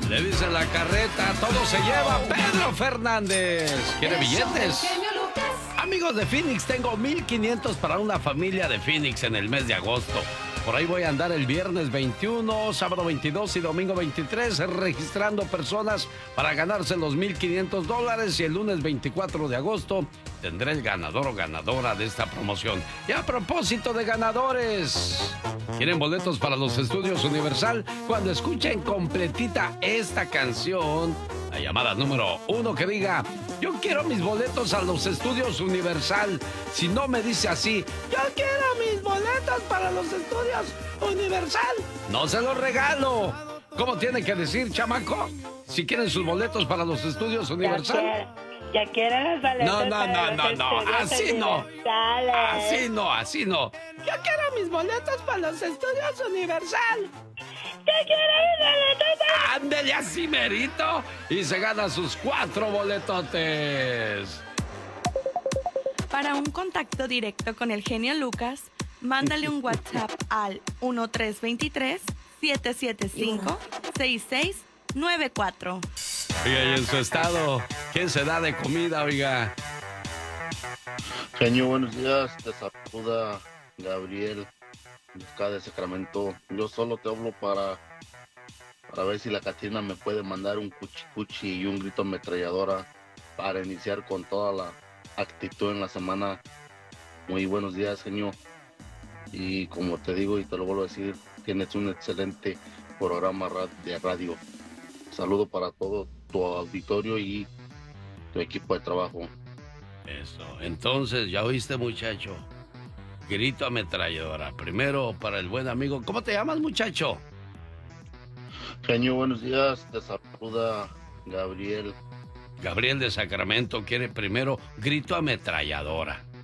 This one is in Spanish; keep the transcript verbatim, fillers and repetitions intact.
Le dicen la carreta, todo se lleva Pedro Fernández. ¿Quiere billetes? Amigos de Phoenix, tengo mil quinientos para una familia de Phoenix en el mes de agosto. Por ahí voy a andar el viernes veintiuno, sábado veintidós y domingo veintitrés registrando personas para ganarse los mil quinientos dólares y el lunes veinticuatro de agosto tendré el ganador o ganadora de esta promoción. Y a propósito de ganadores, ¿quieren boletos para los estudios Universal? Cuando escuchen completita esta canción, la llamada número uno que diga: yo quiero mis boletos a los estudios Universal. Si no me dice así: yo quiero mis boletos para los estudios Universal, no se los regalo. ¿Cómo tiene que decir, chamaco? Si quieren sus boletos para los estudios Universal. Ya quiero los boletos. No, no, no, no, no, así no. Así no, así no. Yo quiero mis boletos para los estudios Universal. Yo quiero mis boletos. Ándele así, merito. Y se gana sus cuatro boletotes. Para un contacto directo con el genio Lucas, mándale un WhatsApp al uno tres dos tres, siete siete cinco, seis seis nueve cuatro. Oiga, y en su estado, ¿quién se da de comida, oiga? Genio, buenos días. Te saluda Gabriel, de acá de Sacramento. Yo solo te hablo para, para ver si la Catrina me puede mandar un cuchi cuchi y un grito ametralladora para iniciar con toda la actitud en la semana. Muy buenos días, genio. Y como te digo y te lo vuelvo a decir, tienes un excelente programa de radio. Saludo para todo tu auditorio y tu equipo de trabajo. Eso, entonces, ¿ya oíste, muchacho? Grito ametralladora. Primero para el buen amigo. ¿Cómo te llamas, muchacho? Genio, buenos días. Te saluda Gabriel. Gabriel de Sacramento quiere primero grito ametralladora.